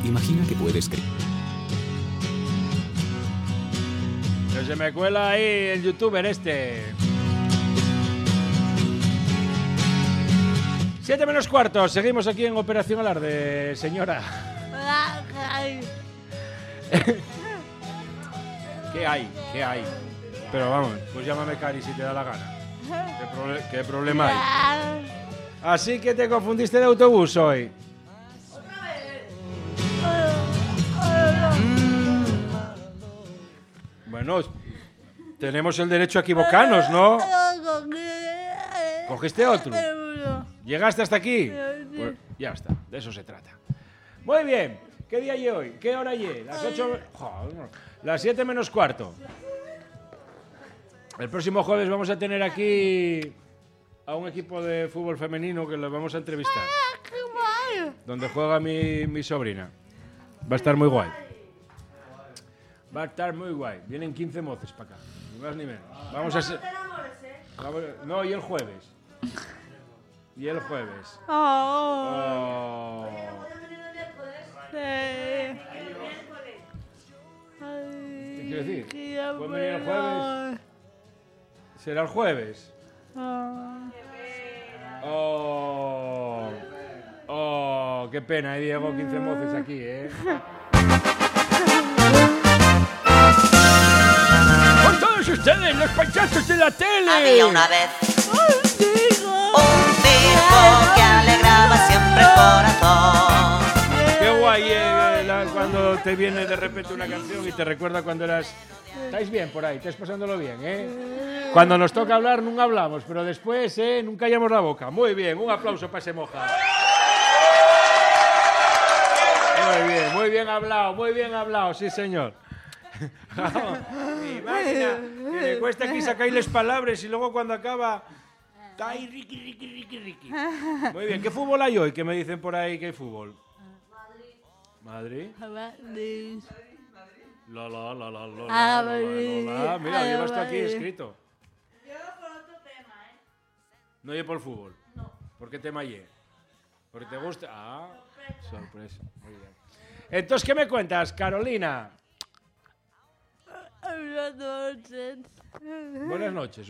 Imagina que puedes crear. Que se me cuela ahí el youtuber este. 7 menos cuarto, seguimos aquí en Operación Alarde, señora. ¿Qué hay? ¿Qué hay? Pero vamos, pues llámame Cari si te da la gana. ¿Qué problema hay? Así que te confundiste de autobús hoy. Bueno, tenemos el derecho a equivocarnos, ¿no? ¿Cogiste otro? ¿Llegaste hasta aquí? Pues ya está, de eso se trata. Muy bien, ¿qué día hay hoy? ¿Qué hora hay? Las 8... Joder, las 7 menos cuarto. El próximo jueves vamos a tener aquí a un equipo de fútbol femenino que lo vamos a entrevistar. Donde juega mi sobrina. Va a estar muy guay. Va a estar muy guay. Vienen 15 moces para acá. Ni más ni menos. Vamos a ser... No, y el jueves. Y el jueves. Oh. ¿Qué quiero decir? ¿Pueden venir el jueves? ¿Será el jueves? Oh. Oh, qué pena, Diego, 15 moces aquí, ¿eh? ¡Con todos ustedes, los payasos de la tele! Había una vez un circo que alegraba siempre el corazón. Qué guay, cuando te viene de repente una canción y te recuerda cuando eras... ¿Estáis bien por ahí? ¿Estáis pasándolo bien, eh? Cuando nos toca hablar, nunca hablamos, pero después, nunca callamos la boca. Muy bien, un aplauso para ese moja. Muy bien hablado, sí señor. Mi máquina, que me cuesta aquí sacarles palabras y luego cuando acaba... ¡Ay, Ricky! Muy bien, ¿qué fútbol hay hoy? ¿Qué me dicen por ahí que hay fútbol? ¿Madrid? La. Mira, llevas esto aquí escrito. Yo por otro tema, ¿eh? No llevo por el fútbol. No. ¿Por qué tema lle? ¿Porque te gusta? Ah, sorpresa. Muy bien. Entonces, ¿qué me cuentas, Carolina? Buenas noches.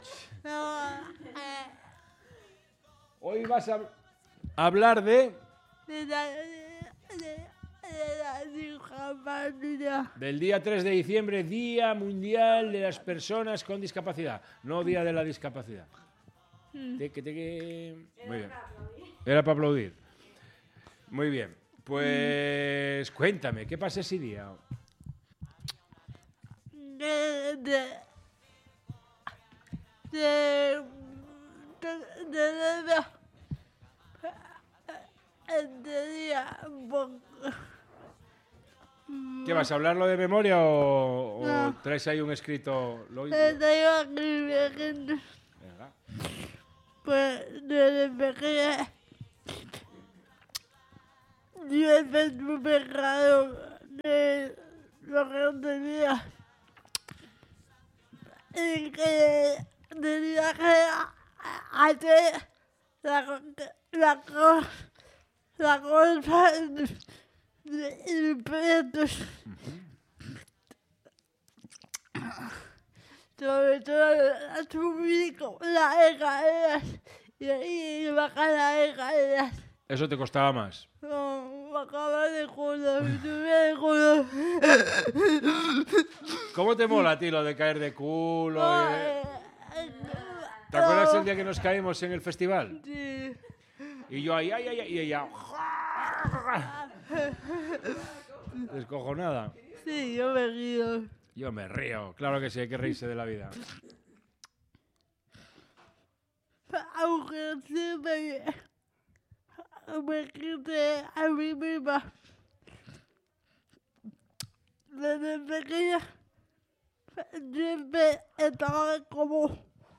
Hoy vas a hablar de... Del día 3 de diciembre, Día Mundial de las Personas con Discapacidad. No Día de la Discapacidad. Muy bien. Era para aplaudir. Muy bien. Pues cuéntame, ¿qué pasa ese día? ¿Qué vas a hablarlo de memoria o No. traes ahí un escrito? Venga. Pues desde pequeña yo he muy pecado de lo que tenía y que tenía que hacer la cosa de proyectos. Sobre todo subir las escaleras y bajar las escaleras. Eso te costaba más. No, me acaba de culo, me tuve de culo. ¿Cómo te mola a ti lo de caer de culo? ¿Te acuerdas el día que nos caímos en el festival? Sí. Y yo ahí, y ella... Descojonada. Sí, yo me río. Yo me río. Claro que sí, hay que reírse de la vida. Aunque siempre me quité a mí misma. Desde pequeña siempre estaba como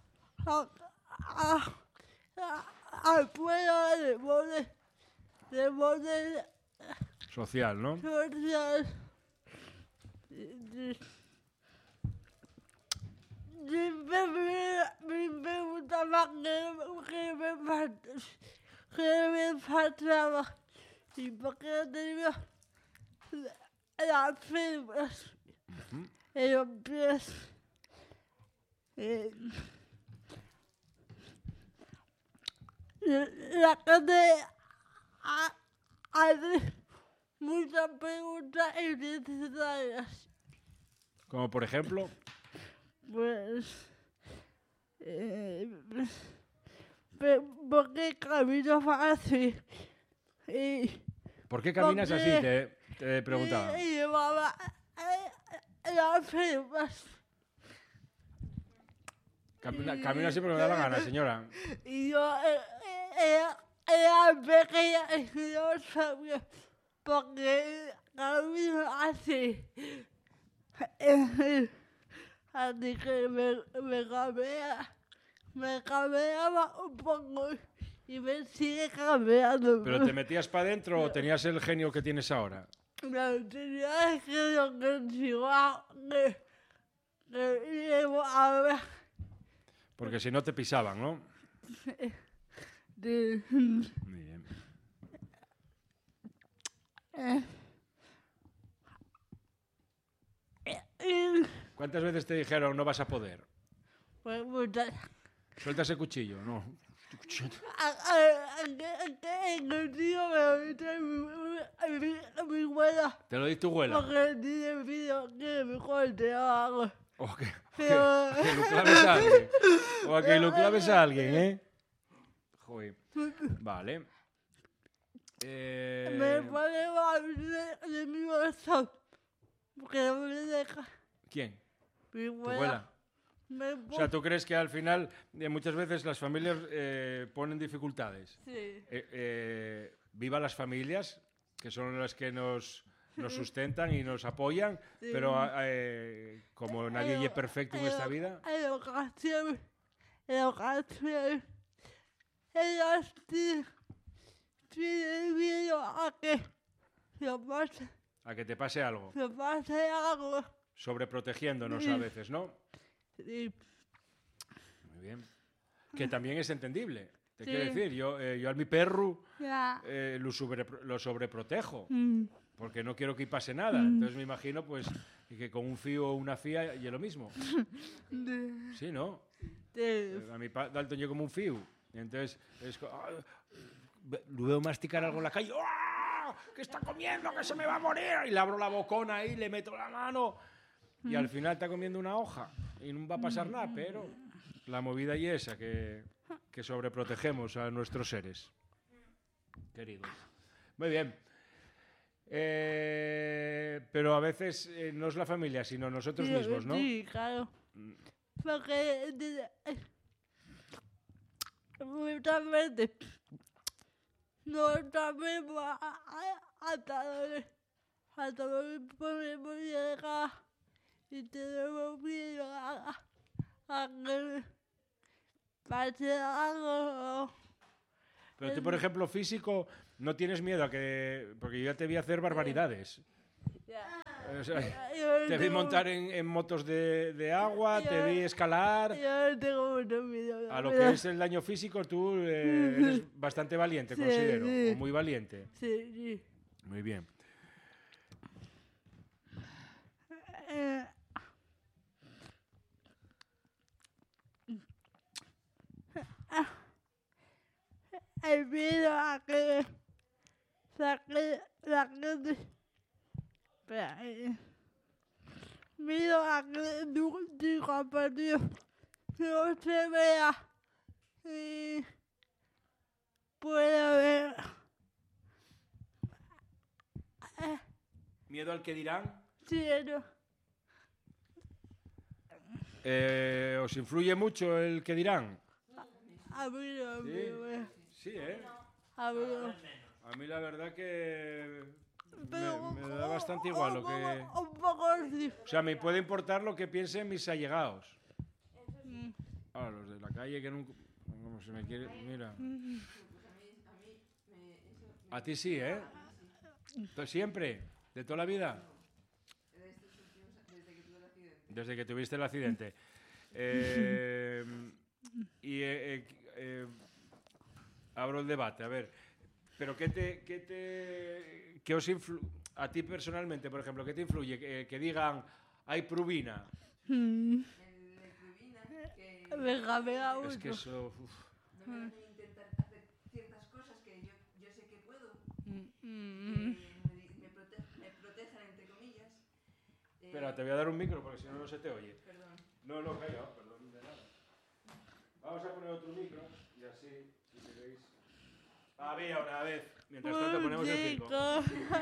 afuera de borde Social, ¿no? social. Siempre me gustaba que me faltaba. Y porque tenía las firmas en los pies. La gente hace muchas preguntas innecesarias. Como por ejemplo, Pues, ¿por qué camino fácil? Y ¿por qué caminas así? porque- Te preguntaba. Y llevaba las firmas. Camino así porque me da la gana, señora. Y yo era pequeña y no sabía por qué camino así. Así que me cambiaba un poco y me sigue cambiando. ¿Pero te metías para adentro o tenías el genio que tienes ahora? No, tenía que lo que llevo ahora. Porque si no te pisaban, ¿no? De, Muy bien. ¿Cuántas veces te dijeron no vas a poder? pues muchas. Suelta ese cuchillo, no. El tío me lo dice mi abuela. Te lo di tu abuela. Porque tiene el vídeo que me corte o algo. O que Pero- lo claves a alguien. O a que lo claves a alguien, ¿eh? Joder. Vale. Me pone mal de mi bolsa. Porque no me deja. ¿Quién? Mi ¿Tu abuela. abuela? Me O sea, ¿tú crees que al final muchas veces las familias ponen dificultades? Sí. Viva las familias, que son las que nos sustentan y nos apoyan, Sí. pero como nadie es perfecto en esta vida, En ocasiones. Ellas tienen miedo a que a que te pase algo, se pase algo. sobreprotegiéndonos a veces, ¿no? Sí. Muy bien. Que también es entendible. Te Sí. quiero decir, yo a mi perro Ya. lo sobreprotejo. Mm. Porque no quiero que pase nada. Entonces me imagino pues que con un fío o una fía y es lo mismo. Sí, ¿no? Sí. A mi Dalton llega como un fío. Y entonces lo veo masticar algo en la calle. ¡Ah! ¡Que está comiendo! ¡Que se me va a morir! Y le abro la bocona ahí, le meto la mano. Y al final está comiendo una hoja. Y no va a pasar nada, pero la movida y esa, que sobreprotegemos a nuestros seres queridos. Muy bien. Pero a veces no es la familia, sino nosotros Sí, mismos, ¿no? Sí, claro. Porque muchas veces no sabemos hasta dónde podemos llegar y tenemos miedo a que pase algo. Pero tú, por ejemplo, físico, no tienes miedo a que... Porque yo ya te vi hacer barbaridades. Ya. O sea, Yo te vi tengo- montar en motos de agua, te vi escalar. Yo tengo mucho miedo. la A lo verdad. que es el daño físico, tú eres bastante valiente, Sí, considero. sí. O muy valiente. Sí, sí. Muy bien. El miedo a que la gente. Espera, miedo a que tu compañero no se vea y pueda ver. ¿Miedo al que dirán? Cielo. ¿Os influye mucho el que dirán? A mí no, Sí, ¿eh? a mí no. A mí la verdad que Pero me da bastante igual lo que... Un poco sí. O sea, me puede importar lo que piensen mis allegados. Ahora, los de la calle que nunca... Como se me quiere... Mira. A ti sí, ¿eh? Siempre, de toda la vida. Desde que tuviste el accidente. Abro el debate, a ver. Pero ¿qué os a ti personalmente, por ejemplo, ¿qué te influye? Que digan, hay prubina. El de Crubina, que Venga, venga, Es que uno. eso... no me dejan intentar hacer ciertas cosas que yo sé que puedo, que me protejan, entre comillas. Espera, te voy a dar un micro porque si no, no se te oye. Perdón. No, no, calla, perdón, de nada. Vamos a poner otro micro y así, si queréis... Había una vez. Mientras tanto ponemos el circo. Chico.